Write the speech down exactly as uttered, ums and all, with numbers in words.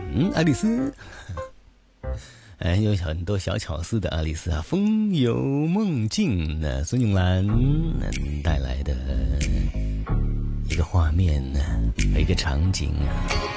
嗯，爱丽丝。哎，有很多小巧思的爱丽丝啊，风有梦境呢，孙永兰带来的一个画面呢，一个场景啊。